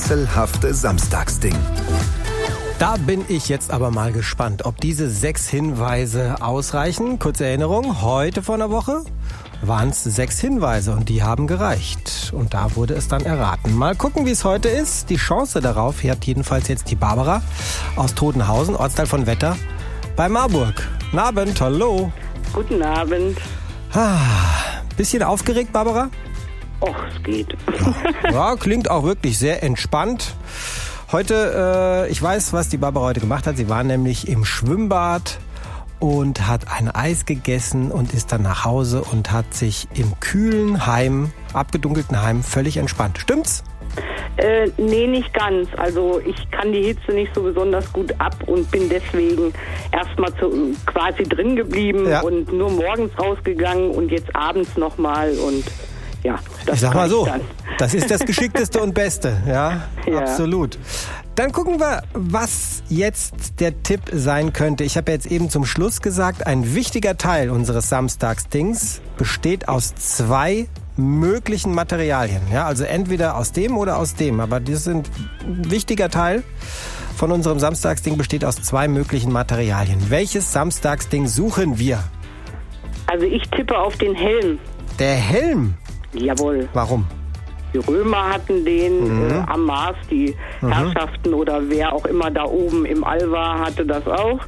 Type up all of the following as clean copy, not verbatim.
rätselhafte Samstagsding. Da bin ich jetzt aber mal gespannt, ob diese 6 Hinweise ausreichen. Kurze Erinnerung, heute vor einer Woche waren es 6 Hinweise und die haben gereicht. Und da wurde es dann erraten. Mal gucken, wie es heute ist. Die Chance darauf hat jedenfalls jetzt die Barbara aus Todenhausen, Ortsteil von Wetter, bei Marburg. Guten Abend, hallo. Guten Abend. Bisschen aufgeregt, Barbara? Och, es geht. Ja, klingt auch wirklich sehr entspannt. Heute, ich weiß, was die Barbara heute gemacht hat. Sie war nämlich im Schwimmbad und hat ein Eis gegessen und ist dann nach Hause und hat sich im kühlen Heim, abgedunkelten Heim, völlig entspannt. Stimmt's? Nee, nicht ganz. Also ich kann die Hitze nicht so besonders gut ab und bin deswegen erstmal quasi drin geblieben und nur morgens rausgegangen und jetzt abends nochmal und ja. Das ich sag mal so, dann. Das ist das Geschickteste und Beste, ja, absolut. Dann gucken wir, was jetzt der Tipp sein könnte. Ich habe jetzt eben zum Schluss gesagt, ein wichtiger Teil unseres Samstagsdings besteht aus 2 möglichen Materialien. Ja, also entweder aus dem oder aus dem. Aber das sind ein wichtiger Teil von unserem Samstagsding besteht aus 2 möglichen Materialien. Welches Samstagsding suchen wir? Also ich tippe auf den Helm. Der Helm? Jawohl. Warum? Die Römer hatten den am Mars, die Herrschaften oder wer auch immer da oben im All war, hatte das auch.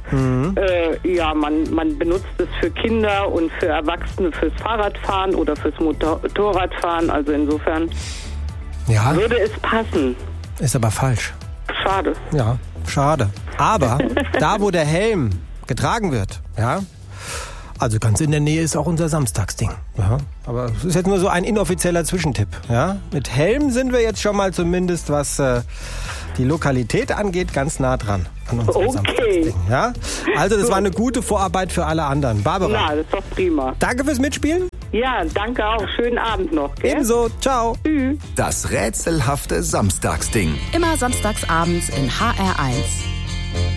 Man benutzt es für Kinder und für Erwachsene fürs Fahrradfahren oder fürs Motorradfahren. Also insofern würde es passen. Ist aber falsch. Schade. Ja, schade. Aber da, wo der Helm getragen wird, also ganz in der Nähe ist auch unser Samstagsding. Ja, aber es ist jetzt nur so ein inoffizieller Zwischentipp. Ja, mit Helm sind wir jetzt schon mal zumindest, was die Lokalität angeht, ganz nah dran an unserem Samstagsding. Ja? Also das war eine gute Vorarbeit für alle anderen. Barbara. Ja, das ist doch prima. Danke fürs Mitspielen. Ja, danke auch. Schönen Abend noch. Gell? Ebenso. Ciao. Tschüss. Das rätselhafte Samstagsding. Immer samstags abends in HR1.